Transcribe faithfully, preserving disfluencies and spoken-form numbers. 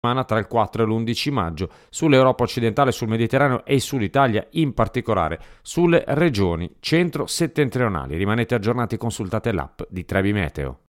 tra il quattro e l'undici maggio sull'Europa occidentale, sul Mediterraneo e sull'Italia, in particolare sulle regioni centro-settentrionali. Rimanete aggiornati, consultate l'app di Trebi Meteo.